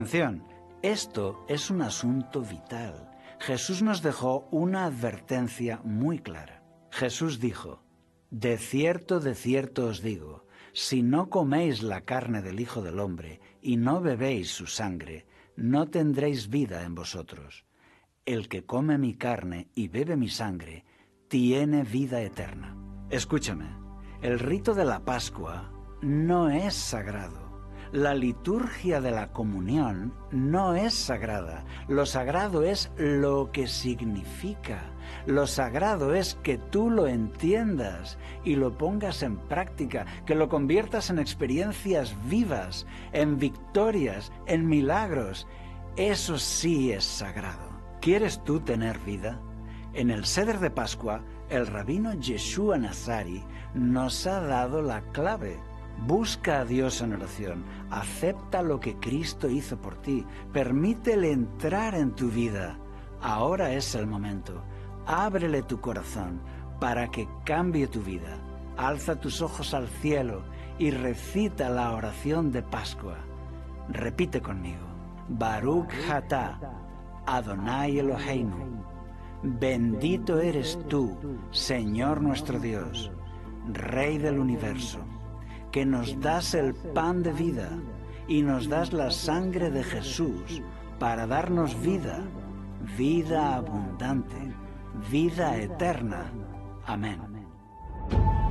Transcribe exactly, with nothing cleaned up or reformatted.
Atención, esto es un asunto vital. Jesús nos dejó una advertencia muy clara. Jesús dijo, «De cierto, de cierto os digo, si no coméis la carne del Hijo del Hombre y no bebéis su sangre, no tendréis vida en vosotros. El que come mi carne y bebe mi sangre, tiene vida eterna». Escúchame, el rito de la Pascua no es sagrado. La liturgia de la comunión no es sagrada. Lo sagrado es lo que significa. Lo sagrado es que tú lo entiendas y lo pongas en práctica, que lo conviertas en experiencias vivas, en victorias, en milagros. Eso sí es sagrado. ¿Quieres tú tener vida? En el Seder de Pascua, el rabino Yeshua Nazari nos ha dado la clave. Busca a Dios en oración, acepta lo que Cristo hizo por ti, permítele entrar en tu vida. Ahora es el momento. Ábrele tu corazón para que cambie tu vida. Alza tus ojos al cielo y recita la oración de Pascua. Repite conmigo. Baruch atah, Adonai Eloheinu. Bendito eres tú, Señor nuestro Dios, Rey del universo, que nos das el pan de vida y nos das la sangre de Jesús para darnos vida, vida abundante, vida eterna. Amén.